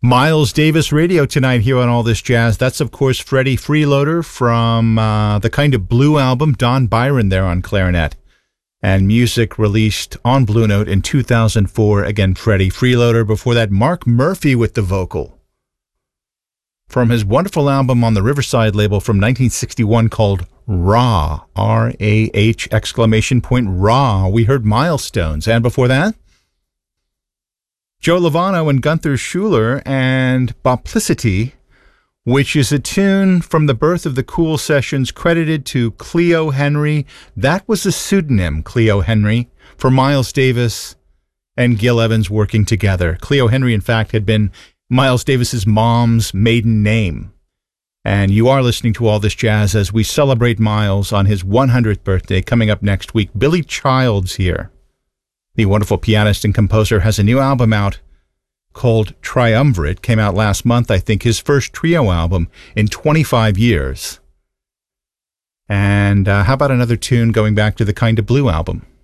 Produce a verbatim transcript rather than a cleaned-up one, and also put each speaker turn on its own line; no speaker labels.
Miles Davis Radio tonight here on All This Jazz. That's, of course, Freddie Freeloader from uh, the Kind of Blue album. Don Byron there on clarinet. And music released on Blue Note in two thousand four. Again, Freddie Freeloader. Before that, Mark Murphy with the vocal. From his wonderful album on the Riverside label from nineteen sixty-one called Raw. R A H exclamation point Raw. We heard Milestones. And before that, Joe Lovano and Gunther Schuller and Boplicity, which is a tune from the Birth of the Cool sessions credited to Cleo Henry. That was a pseudonym, Cleo Henry, for Miles Davis and Gil Evans working together. Cleo Henry, in fact, had been Miles Davis's mom's maiden name. And you are listening to All This Jazz as we celebrate Miles on his one hundredth birthday coming up next week. Billy Childs here. The wonderful pianist and composer has a new album out called Triumvirate. Came out last month, I think, his first trio album in twenty-five years. And uh, how about another tune going back to the Kind of Blue album?